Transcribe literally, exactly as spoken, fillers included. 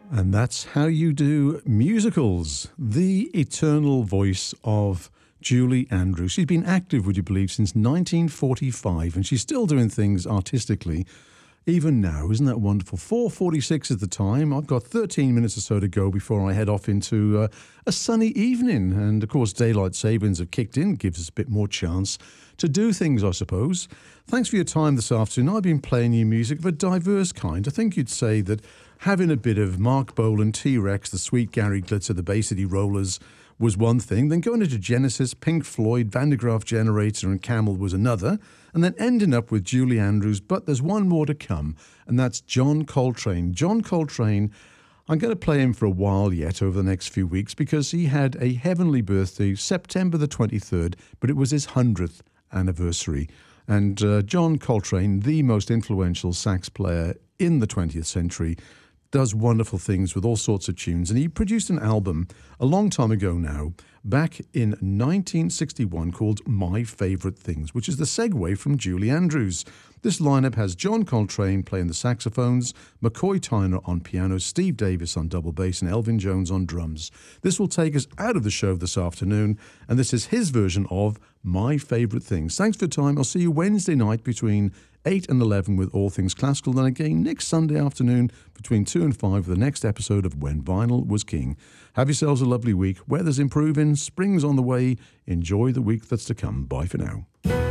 And that's how you do musicals. The eternal voice of Julie Andrews. She's been active, would you believe, since nineteen forty-five, and she's still doing things artistically even now. Isn't that wonderful? four forty-six is the time. I've got thirteen minutes or so to go before I head off into uh, a sunny evening. And, of course, daylight savings have kicked in, gives us a bit more chance to do things, I suppose. Thanks for your time this afternoon. I've been playing you music of a diverse kind. I think you'd say that having a bit of Mark Bolan, T-Rex, the Sweet Gary Glitzer, the Bay City Rollers was one thing. Then going into Genesis, Pink Floyd, Van de Graaff Generator and Camel was another. And then ending up with Julie Andrews. But there's one more to come, and that's John Coltrane. John Coltrane, I'm going to play him for a while yet over the next few weeks because he had a heavenly birthday, September the twenty-third, but it was his hundredth anniversary. And uh, John Coltrane, the most influential sax player in the twentieth century, does wonderful things with all sorts of tunes. And he produced an album a long time ago now, back in nineteen sixty-one, called My Favourite Things, which is the segue from Julie Andrews. This lineup has John Coltrane playing the saxophones, McCoy Tyner on piano, Steve Davis on double bass, and Elvin Jones on drums. This will take us out of the show this afternoon, and this is his version of My Favourite Things. Thanks for your time. I'll see you Wednesday night between eight and eleven with All Things Classical, then again next Sunday afternoon between two and five for the next episode of When Vinyl Was King. Have yourselves a lovely week. Weather's improving, spring's on the way. Enjoy the week that's to come. Bye for now.